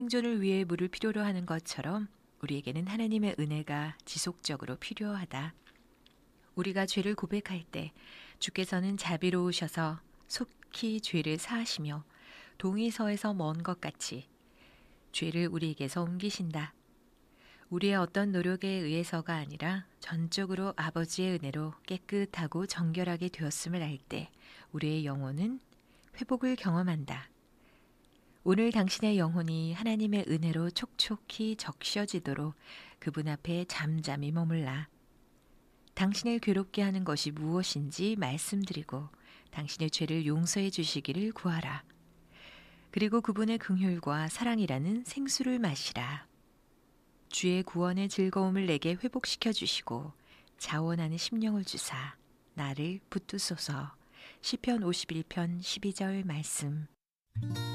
생존을 위해 물을 필요로 하는 것처럼 우리에게는 하나님의 은혜가 지속적으로 필요하다. 우리가 죄를 고백할 때 주께서는 자비로우셔서 속히 죄를 사하시며 동의서에서 먼 것 같이 죄를 우리에게서 옮기신다. 우리의 어떤 노력에 의해서가 아니라 전적으로 아버지의 은혜로 깨끗하고 정결하게 되었음을 알 때 우리의 영혼은 회복을 경험한다. 오늘 당신의 영혼이 하나님의 은혜로 촉촉히 적셔지도록 그분 앞에 잠잠히 머물라. 당신을 괴롭게 하는 것이 무엇인지 말씀드리고 당신의 죄를 용서해 주시기를 구하라. 그리고 그분의 긍휼과 사랑이라는 생수를 마시라. 주의 구원의 즐거움을 내게 회복시켜 주시고 자원하는 심령을 주사 나를 붙드소서. 시편 51편 12절 말씀.